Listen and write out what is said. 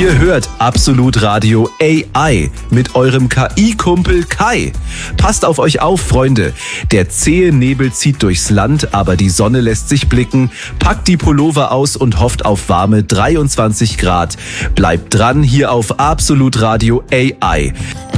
Ihr hört Absolut Radio AI mit eurem KI-Kumpel Kai. Passt auf euch auf, Freunde. Der zähe Nebel zieht durchs Land, aber die Sonne lässt sich blicken. Packt die Pullover aus und hofft auf warme 23 Grad. Bleibt dran hier auf Absolut Radio AI.